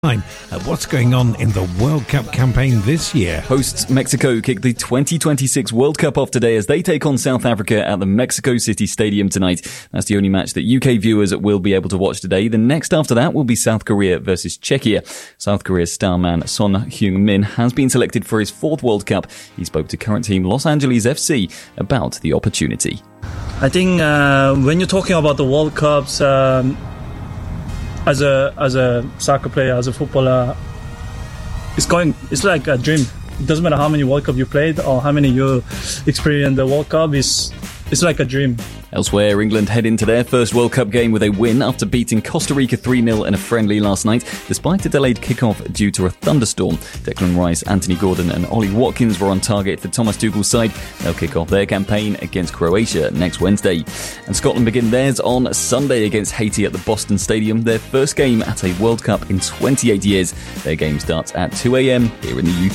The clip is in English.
What's going on in the World Cup campaign this year? Hosts Mexico kick the 2026 World Cup off today as they take on South Africa at the Mexico City Stadium tonight. That's the only match that UK viewers will be able to watch today. The next after that will be South Korea versus Czechia. South Korea's star man Son Heung-min has been selected for his fourth World Cup. He spoke to current team Los Angeles FC about the opportunity. I think when you're talking about the World Cups, as a soccer player, as a footballer, it's like a dream. It doesn't matter how many World Cup you played or how many you experienced the World Cup. It's like a dream. Elsewhere, England head into their first World Cup game with a win after beating Costa Rica 3-0 in a friendly last night, despite a delayed kick-off due to a thunderstorm. Declan Rice, Anthony Gordon and Ollie Watkins were on target for Thomas Tuchel's side. They'll kick off their campaign against Croatia next Wednesday. And Scotland begin theirs on Sunday against Haiti at the Boston Stadium, their first game at a World Cup in 28 years. Their game starts at 2 a.m. here in the UK.